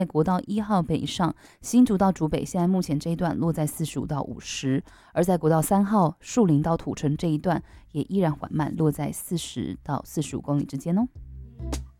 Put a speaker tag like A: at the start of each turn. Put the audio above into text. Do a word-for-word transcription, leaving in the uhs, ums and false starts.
A: 在国道一号北上，新竹到竹北，现在目前这一段落在四十五到五十，而在国道三号树林到土城这一段也依然缓慢，落在四十到四十五公里之间哦。